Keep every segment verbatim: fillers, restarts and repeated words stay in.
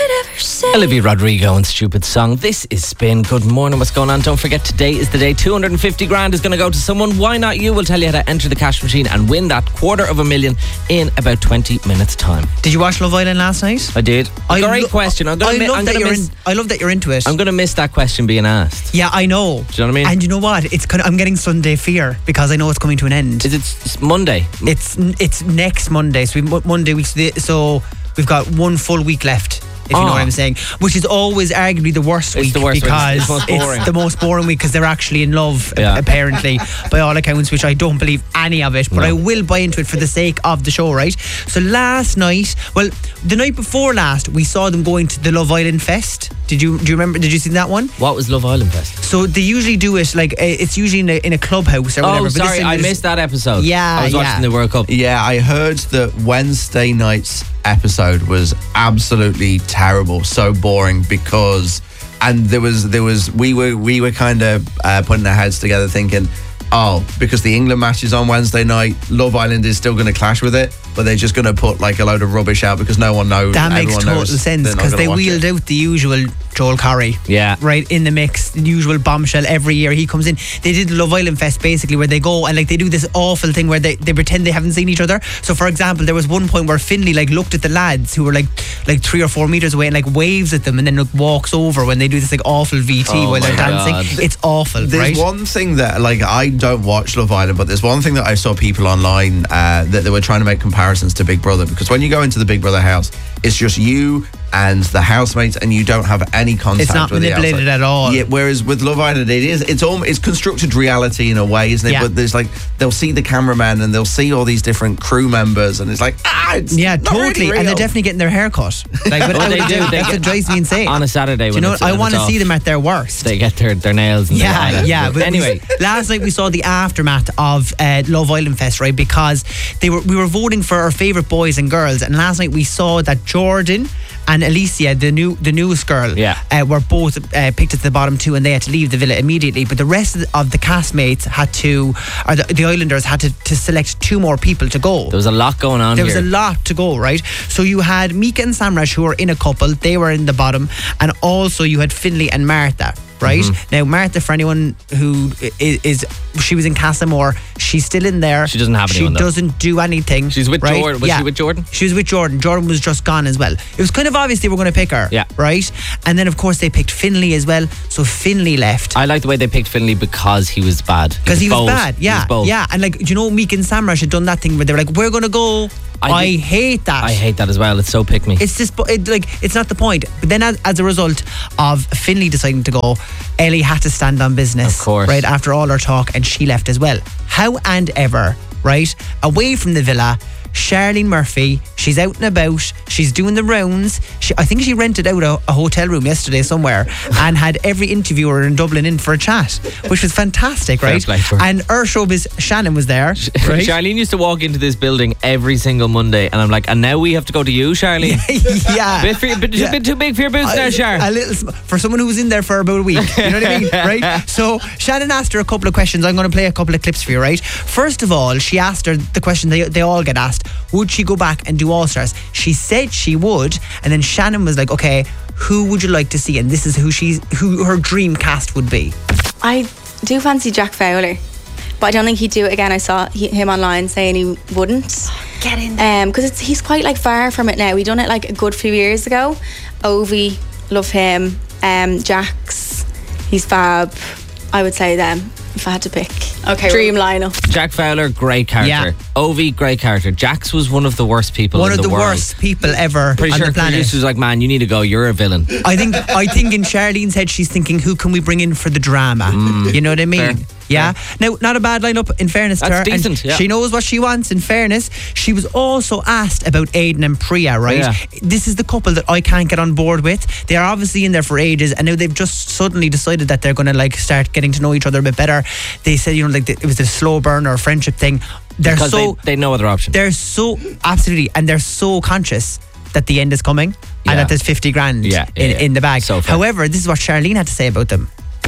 could ever say. Olivia Rodrigo and Stupid Song. This is Spin. Good morning. What's going on? Don't forget, today is the day. two hundred fifty grand is going to go to someone. Why not you? We'll tell you how to enter the cash machine and win that quarter of a million in about twenty minutes time. Did you watch Love Island last night? I did. I Great lo- question. I'm gonna I mi- love I'm that gonna you're miss. in, I love that you're into it. I'm going to miss that question being asked. Yeah, I know. Do you know what I mean? And you know what? It's kind of, I'm getting Sunday fear because I know it's coming to an end. Is it s- Monday? It's it's next Monday. So we Monday week. So we've got one full week left. If you know Oh. what I'm saying, which is always arguably the worst It's week the worst week. because It's the most boring. it's the most boring week because they're actually in love, Yeah. apparently, by all accounts, which I don't believe any of it, but No. I will buy into it for the sake of the show, right? So last night, well, the night before last, we saw them going to the Love Island Fest. Did you do you remember? Did you see that one? What was Love Island Fest? So they usually do it like uh, it's usually in a, in a clubhouse or whatever. Oh, but this sorry, time I it was- missed that episode. Yeah, I was yeah. watching the World Cup. Yeah, I heard that Wednesday night's episode was absolutely terrible, so boring because, and there was there was we were we were kind of uh, putting our heads together thinking, oh, because the England match is on Wednesday night, Love Island is still going to clash with it, but they're just going to put like a load of rubbish out because no one knows. That makes everyone total knows sense they're not because gonna they watch wheeled it. out the usual Joel Corry. Yeah. Right in the mix, the usual bombshell every year he comes in. They did Love Island Fest basically where they go and like they do this awful thing where they, they pretend they haven't seen each other. So for example, there was one point where Finlay like looked at the lads who were like like three or four meters away and like waves at them and then like walks over when they do this like awful V T Oh while they're my dancing. God. It's awful, There's right? one thing that, like, I don't watch Love Island, but there's one thing that I saw people online uh, that they were trying to make comparisons to Big Brother, because when you go into the Big Brother house, it's just you and the housemates, and you don't have any contact. It's not with manipulated the outside. at all. Yeah, whereas with Love Island, it is. It's all. It's constructed reality in a way, isn't it? Yeah. But there's like they'll see the cameraman and they'll see all these different crew members, and it's like ah, it's Yeah, not really totally. real. And they're definitely getting their hair cut. Like, without they a do. doubt. They That's get- what drives me insane. On a Saturday Do you when know it's, what? I when want it's to see off, them at their worst. They get their, their nails and Yeah, their- yeah. But anyway, we, last night we saw the aftermath of uh, Love Island Fest, right? Because they were we were voting for our favourite boys and girls, and last night we saw that Jordan and Alicia, the new the newest girl, Yeah. uh, were both uh, picked at the bottom two, and they had to leave the villa immediately. But the rest of the, of the castmates had to, or the, the Islanders had to, to select two more people to go. there was a lot going on There here. was a lot to go, right? So you had Mika and Samrash, who were in a couple, they were in the bottom, and also you had Finlay and Martha, right? Mm-hmm. Now Martha, for anyone who is, is she was in Castlemore, she's still in there. She doesn't have She anyone, though. doesn't do anything. She's with right? Jordan. Was Yeah. she with Jordan? She was with Jordan. Jordan was just gone as well. It was kind of obvious they were going to pick her, Yeah. right? And then of course they picked Finlay as well. So Finlay left. I like the way they picked Finlay because he was bad. Because he was bold. bad, He yeah, was bold. yeah, and like do you know, Meek and Samrash had done that thing where they were like, "We're gonna go." I, I did- hate that. I hate that as well. It's so pick me. It's just it, like it's not the point. But then, as, as a result of Finlay deciding to go, Ellie had to stand on business. Of course. right after all her talk, and she left as well. How and ever, right away from the villa. Charlene Murphy, she's out and about, she's doing the rounds. She, I think she rented out a, a hotel room yesterday somewhere and had every interviewer in Dublin in for a chat, which was fantastic, Fair right? play to her. And her showbiz, Shannon was there, right? Charlene used to walk into this building every single Monday, and I'm like, and now we have to go to you, Charlene. yeah. Bit, for, your- bit, Yeah. bit too big for your boots A- there, Char. A little sm- for someone who was in there for about a week. You know what I mean, right? So Shannon asked her a couple of questions. I'm going to play a couple of clips for you, right? First of all, she asked her the question they they all get asked: would she go back and do All Stars? She said she would, and then Shannon was like, "Okay, who would you like to see?" And this is who she's who her dream cast would be. I do fancy Jack Fowler, but I don't think he'd do it again. I saw he, him online saying he wouldn't. Get in Um, because it's he's quite like far from it now. We done it like a good few years ago. Ovi, love him. Um, Jax, he's fab. I would say them if I had to pick. Okay, Dream lineup. Jack Fowler, great character. Yeah. Ovi, great character. Jax was one of the worst people One in of the, world. worst people ever Pretty on sure the planet. producers was like, man, you need to go. You're a villain. I think I think in Charlene's head she's thinking, who can we bring in for the drama? You know what I mean? Fair. Yeah. Now, not a bad lineup in fairness to That's her. And decent, yeah. She knows what she wants. In fairness, she was also asked about Aidan and Priya. Right. Yeah. This is the couple that I can't get on board with. They are obviously in there for ages, and now they've just suddenly decided that they're going to like start getting to know each other a bit better. They said, you know, like the, it was a slow burn or a friendship thing. They're Because so they, they no other option. they're so absolutely, and they're so conscious that the end is coming Yeah. and that there's fifty grand Yeah, yeah, in, yeah. in the bag. So fair. However, this is what Charlene had to say about them.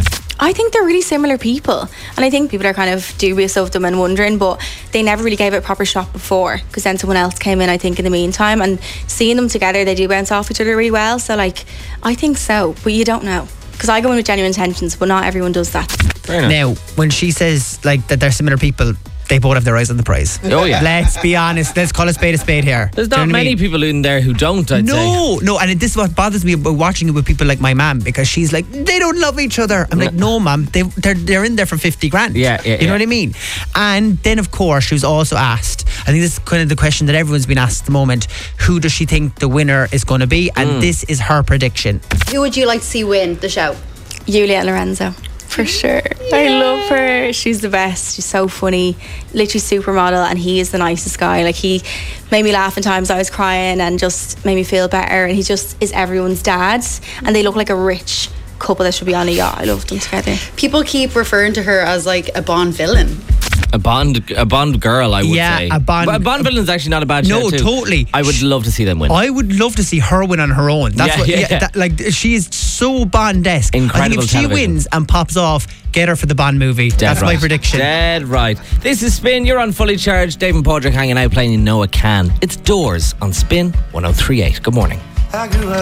I think they're really similar people, and I think people are kind of dubious of them and wondering, but they never really gave it a proper shot before, because then someone else came in, I think, in the meantime, and seeing them together, they do bounce off each other really well. So like, I think so, but you don't know, because I go in with genuine intentions, but not everyone does that. Fair enough. Now, when she says like that they're similar people, they both have their eyes on the prize. Oh, yeah. Let's be honest. Let's call a spade a spade here. There's Do you not know what I many mean? people in there who don't, I'd say. No, no, and this is what bothers me about watching it with people like my mum, because she's like, they don't love each other. I'm like, no, mum, they, they're they're in there for fifty grand. Yeah, yeah, You know yeah. what I mean? And then, of course, she was also asked, I think this is kind of the question that everyone's been asked at the moment, who does she think the winner is going to be? And Mm. this is her prediction. Who would you like to see win the show? Juliet Lorenzo, for sure. I love her. She's the best. She's so funny, literally supermodel, and he is the nicest guy. Like, he made me laugh in times I was crying and just made me feel better, and he just is everyone's dad, and they look like a rich couple that should be on a yacht. I love them together. People keep referring to her as like a Bond villain. A Bond, a Bond girl, I would Yeah, say. a Bond- But a Bond villain's actually not a bad No, show too. totally. I would love to see them win. I would love to see her win on her own. That's Yeah, what, yeah, yeah, yeah. That, like, she is so Bond-esque. Incredible I think if she television. wins and pops off, get her for the Bond movie. Dead That's right. my prediction. Dead right. This is Spin. You're on Fully Charged. Dave and Padraig hanging out playing You Know It Can. It's Doors on Spin one oh three point eight. Good morning.